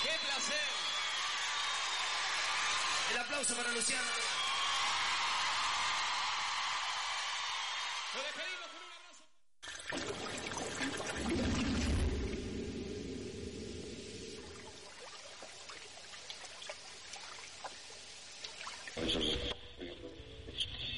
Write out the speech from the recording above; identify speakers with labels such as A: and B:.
A: ¡Qué placer! El aplauso para Luciano. Lo despedimos con un abrazo.